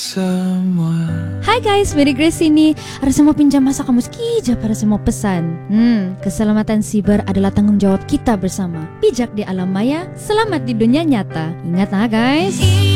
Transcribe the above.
semua. Hai guys, Mary Grace ini. Ada semua pinjam masa kamu sekejap para semua pesan. Keselamatan siber adalah tanggung jawab kita bersama. Bijak di alam maya, selamat di dunia nyata. Ingat guys.